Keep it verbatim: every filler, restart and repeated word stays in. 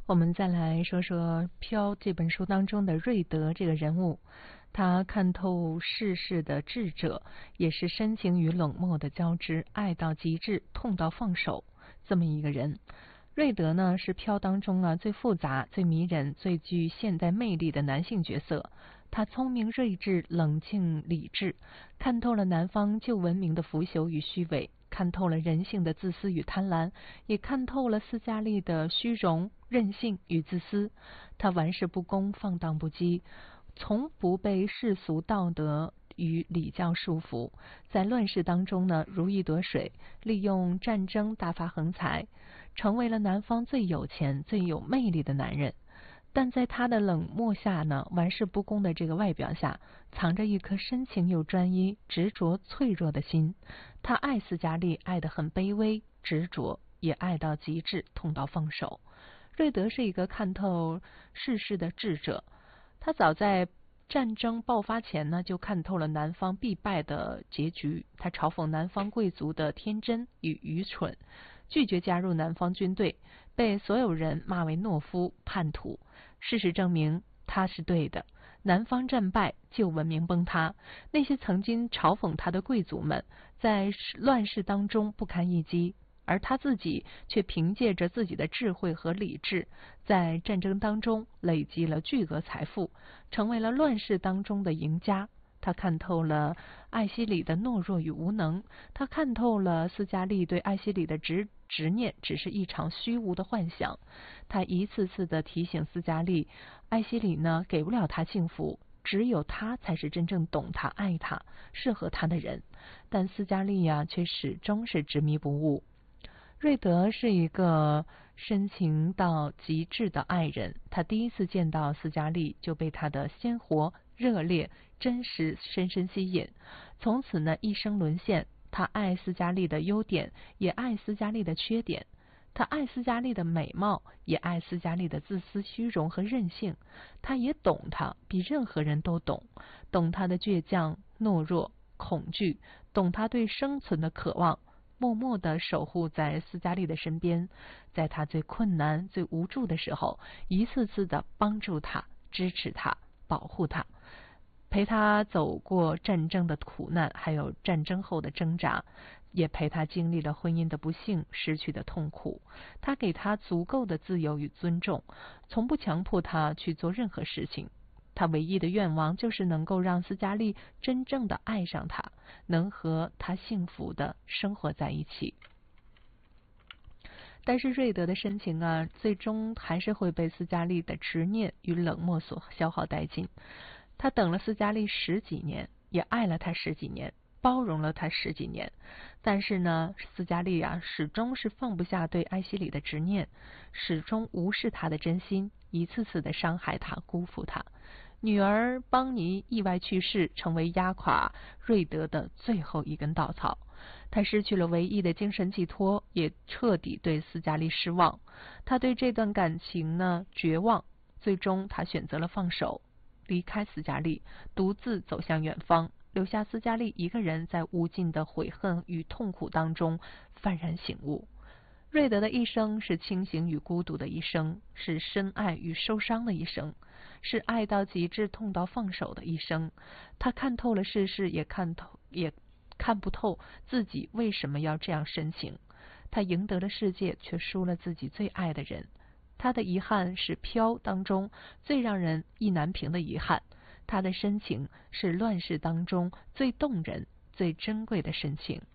我们再来说说《飘》这本书当中的瑞德这个人物，他看透世事的智者，也是深情与冷漠的交织，爱到极致，痛到放手，这么一个人。瑞德呢是《飘》当中啊最复杂、最迷人、最具现代魅力的男性角色。他聪明睿智、冷静理智，看透了南方旧文明的腐朽与虚伪，看透了人性的自私与贪婪，也看透了斯嘉丽的虚荣、任性与自私。他玩世不恭、放荡不羁，从不被世俗道德与礼教束缚，在乱世当中呢如鱼得水，利用战争大发横财，成为了南方最有钱、最有魅力的男人。但在他的冷漠下呢，玩世不恭的这个外表下，藏着一颗深情又专一、执着脆弱的心。他爱斯嘉丽，爱得很卑微、执着，也爱到极致，痛到放手。瑞德是一个看透世事的智者，他早在战争爆发前呢，就看透了南方必败的结局。他嘲讽南方贵族的天真与愚蠢，拒绝加入南方军队，被所有人骂为懦夫、叛徒。事实证明他是对的，南方战败，旧文明崩塌，那些曾经嘲讽他的贵族们在乱世当中不堪一击，而他自己却凭借着自己的智慧和理智，在战争当中累积了巨额财富，成为了乱世当中的赢家。他看透了艾希里的懦弱与无能，他看透了斯嘉丽对艾希里的执执念只是一场虚无的幻想。他一次次的提醒斯嘉丽，艾希里呢给不了他幸福，只有他才是真正懂他、爱他、适合他的人。但斯嘉丽呀、啊，却始终是执迷不悟。瑞德是一个深情到极致的爱人，他第一次见到斯嘉丽就被她的鲜活、热烈、真实深深吸引，从此呢一生沦陷。他爱斯嘉丽的优点，也爱斯嘉丽的缺点。他爱斯嘉丽的美貌，也爱斯嘉丽的自私、虚荣和任性。他也懂她，比任何人都懂，懂她的倔强、懦弱、恐惧，懂她对生存的渴望。默默地守护在斯嘉丽的身边，在她最困难、最无助的时候，一次次地帮助她、支持她、保护她，陪她走过战争的苦难，还有战争后的挣扎，也陪她经历了婚姻的不幸、失去的痛苦。她给她足够的自由与尊重，从不强迫她去做任何事情。他唯一的愿望就是能够让斯嘉丽真正的爱上他，能和他幸福的生活在一起。但是瑞德的深情啊，最终还是会被斯嘉丽的执念与冷漠所消耗殆尽。他等了斯嘉丽十几年，也爱了她十几年，包容了她十几年。但是呢，斯嘉丽啊，始终是放不下对艾希里的执念，始终无视他的真心，一次次的伤害他、辜负他。女儿邦尼意外去世，成为压垮瑞德的最后一根稻草。他失去了唯一的精神寄托，也彻底对斯嘉丽失望。他对这段感情呢绝望，最终他选择了放手，离开斯嘉丽，独自走向远方，留下斯嘉丽一个人在无尽的悔恨与痛苦当中幡然醒悟。瑞德的一生是清醒与孤独的一生，是深爱与受伤的一生，是爱到极致、痛到放手的一生。他看透了世事，也看透，也看不透自己为什么要这样深情。他赢得了世界，却输了自己最爱的人。他的遗憾是《飘》当中最让人意难平的遗憾，他的深情是乱世当中最动人、最珍贵的深情。